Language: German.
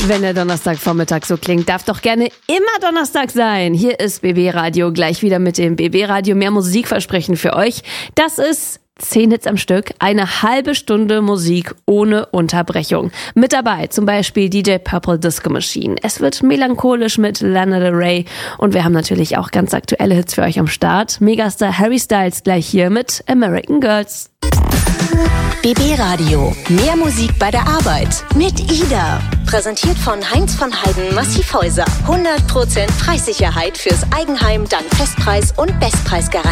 Wenn der Donnerstagvormittag so klingt, darf doch gerne immer Donnerstag sein. Hier ist BB Radio, gleich wieder mit dem BB Radio mehr Musikversprechen für euch. Das ist 10 Hits am Stück, eine halbe Stunde Musik ohne Unterbrechung. Mit dabei zum Beispiel DJ Purple Disco Machine. Es wird melancholisch mit Lana Del Rey und wir haben natürlich auch ganz aktuelle Hits für euch am Start. Megastar Harry Styles gleich hier mit American Girls. BB Radio. Mehr Musik bei der Arbeit. Mit Ida. Präsentiert von Heinz von Heiden Massivhäuser. 100% Preissicherheit fürs Eigenheim dank Festpreis und Bestpreisgarantie.